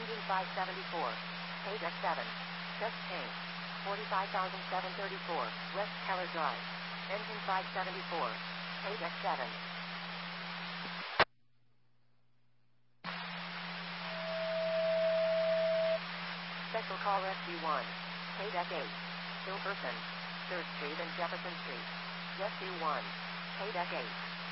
Engine 574. Pay deck 7. Chest pain. 45,734. West Keller Drive. Engine 574. Pay deck 7. Special call rescue 1. Pay deck 8. Still person. 3rd Street and Jefferson Street. Rescue 1. Pay deck 8.